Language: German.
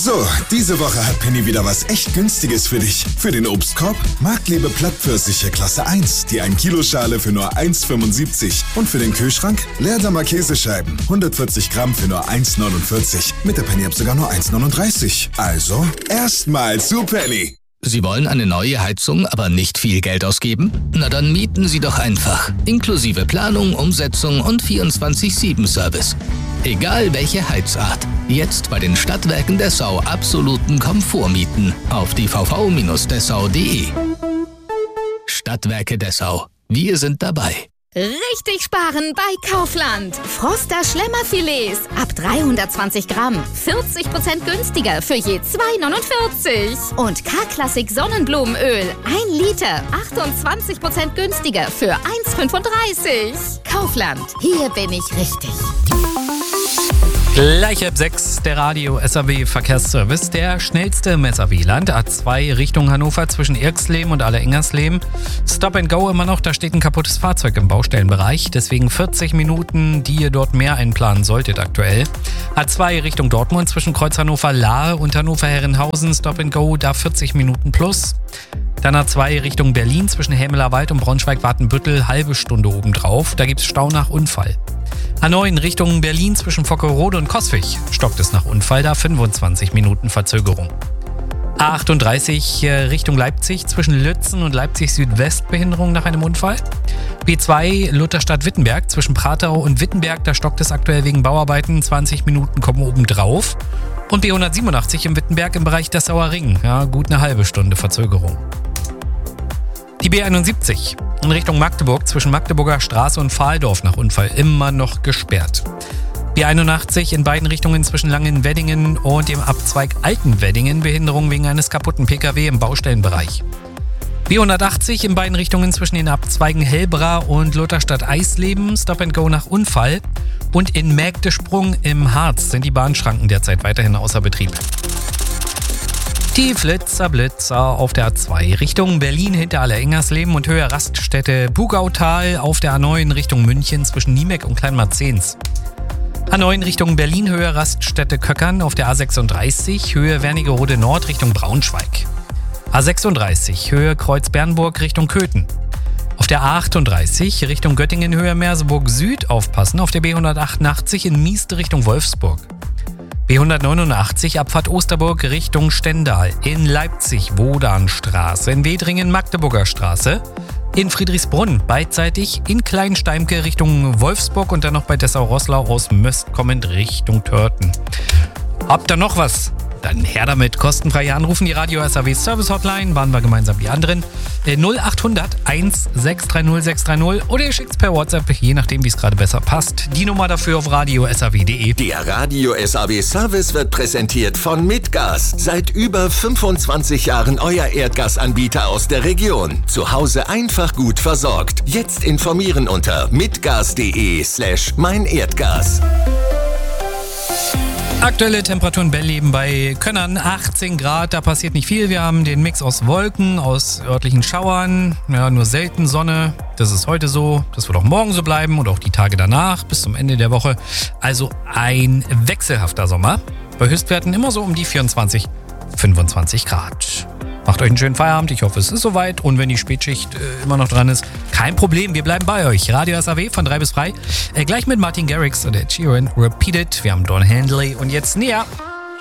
So, diese Woche hat Penny wieder was echt Günstiges für dich. Für den Obstkorb Marktliebe Plattpfirsiche Klasse 1, die 1 Kilo Schale für nur 1,75. Und für den Kühlschrank Leerdammer Käsescheiben, 140 Gramm für nur 1,49. Mit der Penny-App sogar nur 1,39. Also, erstmal zu Penny. Sie wollen eine neue Heizung, aber nicht viel Geld ausgeben? Na dann mieten Sie doch einfach. Inklusive Planung, Umsetzung und 24/7-Service. Egal welche Heizart. Jetzt bei den Stadtwerken Dessau absoluten Komfort mieten. Auf dvv-dessau.de. Stadtwerke Dessau. Wir sind dabei. Richtig sparen bei Kaufland. Froster Schlemmerfilets ab 320 Gramm. 40% günstiger für je 2,49. Und K-Klassik Sonnenblumenöl 1 Liter. 28% günstiger für 1,35. Kaufland. Hier bin ich richtig. Gleich ab 6 der Radio SAW Verkehrsservice, der schnellste im SAW-Land, A2 Richtung Hannover zwischen Irxleben und Aller-Ingersleben. Stop and Go immer noch, da steht ein kaputtes Fahrzeug im Baustellenbereich, deswegen 40 Minuten, die ihr dort mehr einplanen solltet aktuell. A2 Richtung Dortmund zwischen Kreuz Hannover-Lahe und Hannover-Herrenhausen, Stop and Go, da 40 Minuten plus. Dann A2 Richtung Berlin zwischen Hämelerwald und Braunschweig-Watenbüttel, halbe Stunde obendrauf, da gibt's Stau nach Unfall. A9 Richtung Berlin zwischen Vockerode und Coswig stockt es nach Unfall, da 25 Minuten Verzögerung. A38 Richtung Leipzig zwischen Lützen und Leipzig Südwest Behinderung nach einem Unfall. B2 Lutherstadt-Wittenberg zwischen Pratau und Wittenberg, da stockt es aktuell wegen Bauarbeiten, 20 Minuten kommen obendrauf. Und B187 im Wittenberg im Bereich Dessauer Ring, ja, gut eine halbe Stunde Verzögerung. Die B71 in Richtung Magdeburg zwischen Magdeburger Straße und Pfahldorf nach Unfall immer noch gesperrt. B81 in beiden Richtungen zwischen Langenweddingen und dem Abzweig Altenweddingen Behinderung wegen eines kaputten Pkw im Baustellenbereich. B180 in beiden Richtungen zwischen den Abzweigen Hellbra und Lutherstadt-Eisleben, Stop and Go nach Unfall. Und in Mägdesprung im Harz sind die Bahnschranken derzeit weiterhin außer Betrieb. Die Flitzer auf der A2 Richtung Berlin hinter Aller-Ingersleben und Höhe Raststätte Bugautal auf der A9 Richtung München zwischen Niemek und Kleinmarzens. A9 Richtung Berlin Höhe Raststätte Köckern auf der A36 Höhe Wernigerode Nord Richtung Braunschweig. A36 Höhe Kreuz Bernburg Richtung Köthen. Auf der A38 Richtung Göttingen Höhe Merseburg Süd aufpassen, auf der B188 in Mieste Richtung Wolfsburg. B189 Abfahrt Osterburg Richtung Stendal, in Leipzig Wodanstraße, in Wedringen Magdeburger Straße, in Friedrichsbrunn beidseitig, in Kleinsteimke Richtung Wolfsburg und dann noch bei Dessau-Roßlau aus Möst kommend Richtung Törten. Habt ihr noch was? Dann her damit, kostenfrei anrufen, die Radio SAW Service Hotline, waren wir gemeinsam die anderen, 0800 1630 630 oder ihr schickt's per WhatsApp, je nachdem wie es gerade besser passt. Die Nummer dafür auf radio.saw.de. Der Radio SAW Service wird präsentiert von Mitgas. Seit über 25 Jahren euer Erdgasanbieter aus der Region. Zu Hause einfach gut versorgt. Jetzt informieren unter mitgas.de/meinerdgas. Aktuelle Temperaturen Bellleben bei Könnern 18 Grad, da passiert nicht viel. Wir haben den Mix aus Wolken, aus örtlichen Schauern, ja, nur selten Sonne. Das ist heute so, das wird auch morgen so bleiben und auch die Tage danach bis zum Ende der Woche. Also ein wechselhafter Sommer. Bei Höchstwerten immer so um die 24, 25 Grad. Macht euch einen schönen Feierabend, ich hoffe es ist soweit. Und wenn die Spätschicht immer noch dran ist, kein Problem, wir bleiben bei euch. Radio SAW von 3 bis frei. Gleich mit Martin Garrix und Ed Sheeran, Repeat It. Wir haben Don Henley und jetzt Nia.